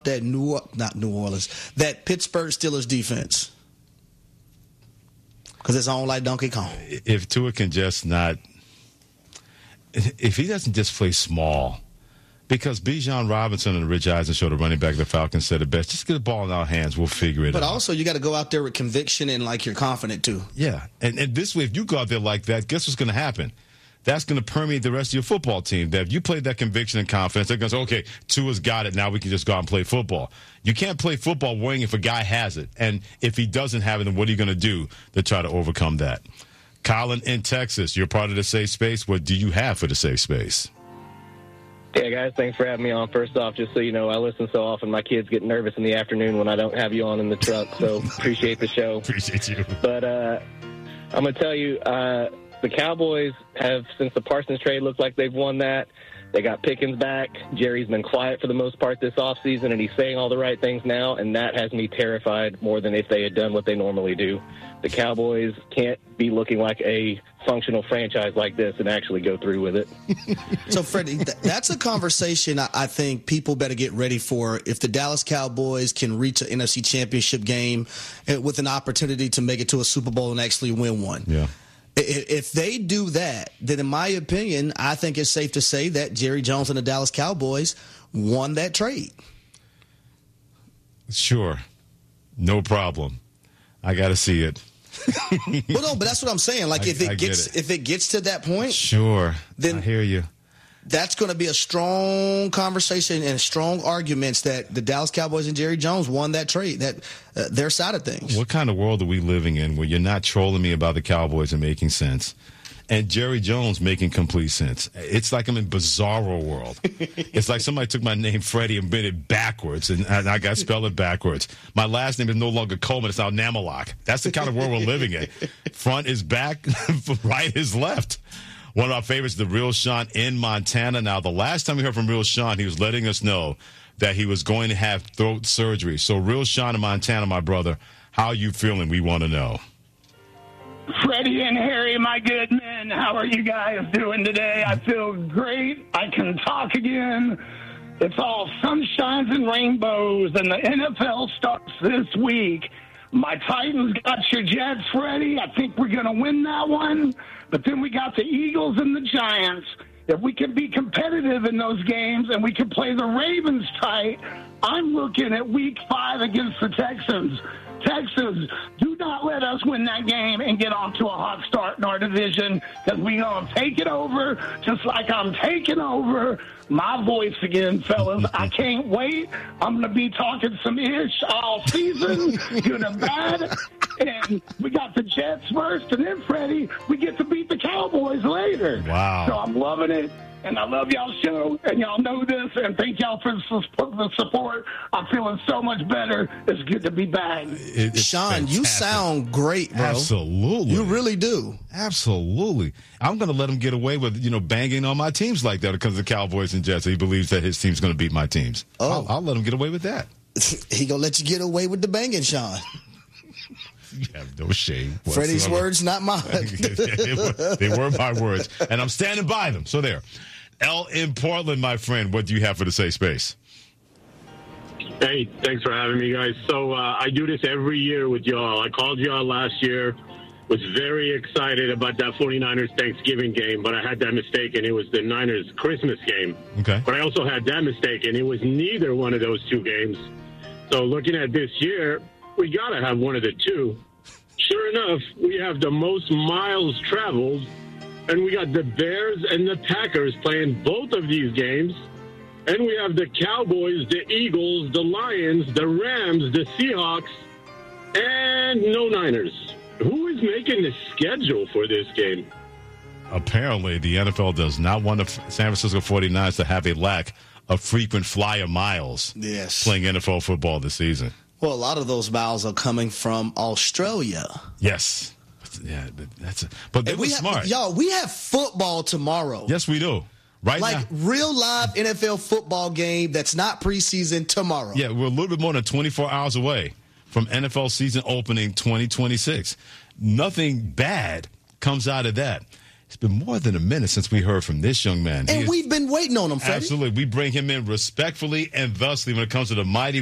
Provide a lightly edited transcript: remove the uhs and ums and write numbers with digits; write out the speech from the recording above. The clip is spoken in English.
that that Pittsburgh Steelers defense? Because it's on like Donkey Kong. If Tua can just not, if he doesn't just play small, because Bijan Robinson and Rich Eisen, the running back of the Falcons, said it best. Just get the ball in our hands. We'll figure it out. But also, you got to go out there with conviction and like you're confident too. Yeah. And this way, if you go out there like that, guess what's going to happen? That's going to permeate the rest of your football team. That if you play that conviction and confidence, they're going to say, okay, Tua's got it. Now we can just go out and play football. You can't play football worrying if a guy has it. And if he doesn't have it, then what are you going to do to try to overcome that? Colin in Texas, you're part of the safe space. What do you have for the safe space? Yeah, guys, thanks for having me on. First off, just so you know, I listen so often, my kids get nervous in the afternoon when I don't have you on in the truck, so appreciate the show. Appreciate you. But I'm going to tell you, the Cowboys have, since the Parsons trade, looked like they've won that. They got Pickens back. Jerry's been quiet for the most part this offseason, and he's saying all the right things now, and that has me terrified more than if they had done what they normally do. The Cowboys can't be looking like a functional franchise like this and actually go through with it. So, Freddie, that's a conversation I think people better get ready for. If the Dallas Cowboys can reach an NFC Championship game with an opportunity to make it to a Super Bowl and actually win one. Yeah. If they do that, then in my opinion, I think it's safe to say that Jerry Jones and the Dallas Cowboys won that trade. Sure. No problem. I got to see it. Well, no, but that's what I'm saying. Like, if it gets to that point, sure, then I hear you. That's going to be a strong conversation and strong arguments that the Dallas Cowboys and Jerry Jones won that trade, that their side of things. What kind of world are we living in where you're not trolling me about the Cowboys and making sense, and Jerry Jones making complete sense? It's like I'm in bizarro world. It's like somebody took my name Freddie and made it backwards, and I got to spell it backwards. My last name is no longer Coleman. It's now Namalak. That's the kind of world we're living in. Front is back, right is left. One of our favorites, the Real Sean in Montana. Now, the last time we heard from Real Sean, he was letting us know that he was going to have throat surgery. So, Real Sean in Montana, my brother, how are you feeling? We want to know. Freddie and Harry, my good men, how are you guys doing today? I feel great. I can talk again. It's all sunshines and rainbows, and the NFL starts this week. My Titans got your Jets, Freddie. I think we're going to win that one. But then we got the Eagles and the Giants. If we can be competitive in those games and we can play the Ravens tight, I'm looking at Week 5 against the Texans. Texans, do not let us win that game and get off to a hot start in our division, because we're going to take it over just like I'm taking over my voice again, fellas. I can't wait. I'm going to be talking some ish all season, good and bad. And we got the Jets first, and then, Freddie, we get to beat the Cowboys later. Wow. So I'm loving it. And I love y'all's show, and y'all know this, and thank y'all for the support. I'm feeling so much better. It's good to be back. Sean, fantastic. You sound great, bro. Absolutely. You really do. Absolutely. I'm going to let him get away with, banging on my teams like that because of the Cowboys and Jets. He believes that his team's going to beat my teams. Oh. I'll let him get away with that. He going to let you get away with the banging, Sean. You have no shame whatsoever. Freddie's words, not mine. They were my words, and I'm standing by them. So there. L in Portland, my friend, what do you have for the safe space? Hey, thanks for having me, guys. So I do this every year with y'all. I called y'all last year, was very excited about that 49ers Thanksgiving game, but I had that mistake, and it was the Niners Christmas game. Okay. But I also had that mistake, and it was neither one of those two games. So looking at this year, we got to have one of the two. Sure enough, we have the most miles traveled, and we got the Bears and the Packers playing both of these games. And we have the Cowboys, the Eagles, the Lions, the Rams, the Seahawks, and no Niners. Who is making the schedule for this game? Apparently, the NFL does not want the San Francisco 49ers to have a lack of frequent flyer miles playing NFL football this season. Well, a lot of those miles are coming from Australia. Yes. Yeah, but they were smart. Y'all, we have football tomorrow. Yes, we do. Right now. Real live NFL football game that's not preseason tomorrow. Yeah, we're a little bit more than 24 hours away from NFL season opening 2026. Nothing bad comes out of that. It's been more than a minute since we heard from this young man. And we've been waiting on him, Freddie. Absolutely. We bring him in respectfully and thusly when it comes to the mighty